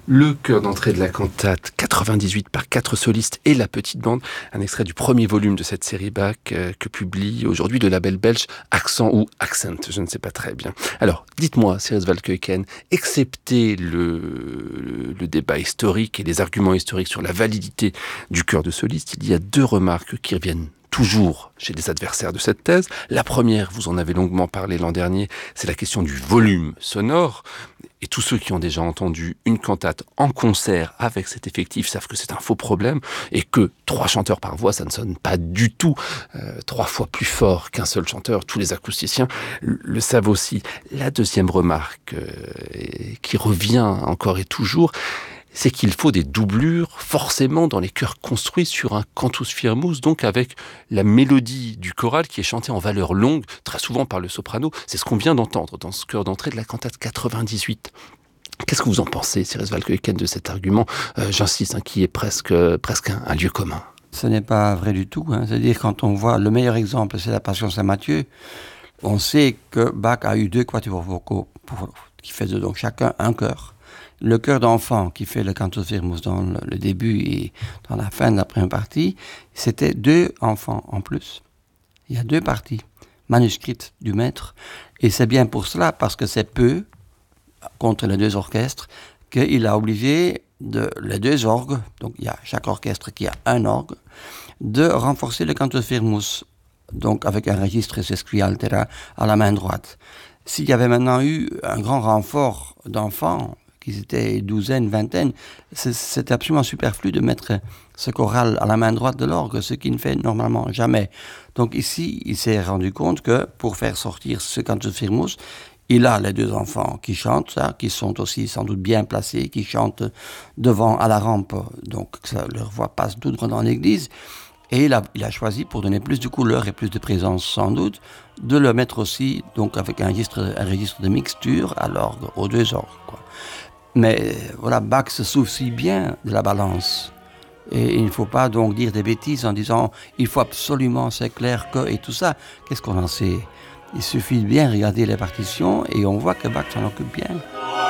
Le chœur d'entrée de la cantate 98 par 4 solistes et la petite bande, un extrait du premier volume de cette série Bach que publie aujourd'hui le label belge Accent ou Accent, je ne sais pas très bien. Alors, dites-moi, Cyrus Valkeuken, excepté le débat historique et les arguments historiques sur la validité du chœur de soliste, il y a deux remarques qui reviennent toujours chez les adversaires de cette thèse. La première, vous en avez longuement parlé l'an dernier, c'est la question du volume sonore. Et tous ceux qui ont déjà entendu une cantate en concert avec cet effectif savent que c'est un faux problème et que 3 chanteurs par voix, ça ne sonne pas du tout 3 fois plus fort qu'un seul chanteur. Tous les acousticiens le savent aussi. La deuxième remarque qui revient encore et toujours, c'est qu'il faut des doublures forcément dans les chœurs construits sur un cantus firmus, donc avec la mélodie du choral qui est chantée en valeur longue, très souvent par le soprano. C'est ce qu'on vient d'entendre dans ce chœur d'entrée de la cantate 98. Qu'est-ce que vous en pensez, Cyrus Valkeuken, de cet argument, j'insiste, qui est presque un lieu commun? Ce n'est pas vrai du tout. C'est-à-dire, quand on voit, le meilleur exemple, c'est la Passion Saint-Matthieu, on sait que Bach a eu 2 quatuors vocaux qui faisaient donc chacun un chœur. Le chœur d'enfant qui fait le cantus firmus dans le début et dans la fin de la première partie, c'était 2 enfants en plus. Il y a 2 parties manuscrites du maître. Et c'est bien pour cela, parce que c'est peu, contre les 2 orchestres, qu'il a obligé les 2 orgues, donc il y a chaque orchestre qui a un orgue, de renforcer le cantus firmus, donc avec un registre sesqui altera à la main droite. S'il y avait maintenant eu un grand renfort d'enfants, qui étaient douzaine, vingtaine, c'était absolument superflu de mettre ce choral à la main droite de l'orgue, ce qu'il ne fait normalement jamais. Donc ici, il s'est rendu compte que pour faire sortir ce cantus firmus, il a les 2 enfants qui chantent, qui sont aussi sans doute bien placés, qui chantent devant à la rampe, donc leur voix passe tout droit dans l'église. Et il a choisi, pour donner plus de couleur et plus de présence sans doute, de le mettre aussi donc avec un registre de mixture à l'orgue, aux 2 orgues, quoi. Mais voilà, Bach se soucie bien de la balance. Et il ne faut pas donc dire des bêtises en disant « il faut absolument, c'est clair que… » et tout ça. Qu'est-ce qu'on en sait? Il suffit de bien regarder les partitions et on voit que Bach s'en occupe bien.